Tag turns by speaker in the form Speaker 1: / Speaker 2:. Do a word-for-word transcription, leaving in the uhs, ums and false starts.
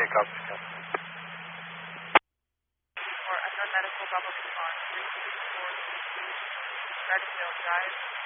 Speaker 1: Okay, copy.
Speaker 2: Or unknown medical level on three two four two Gardendale Drive.